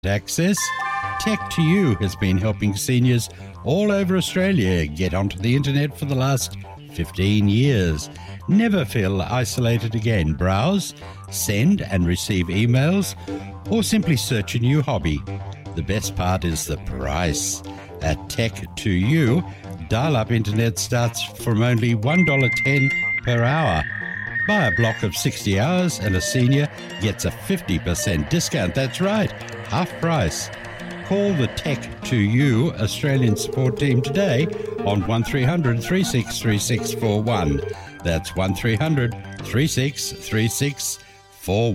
access. Tech2U has been helping seniors all over Australia get onto the internet for the last 15 years. Never feel isolated again. Browse, send and receive emails, or simply search a new hobby. The best part is the price. At Tech2U, dial-up internet starts from only $1.10 per hour. Buy a block of 60 hours and a senior gets a 50% discount. That's right, half price. Call the Tech2U Australian support team today on 1300 363641. That's 1300 363641.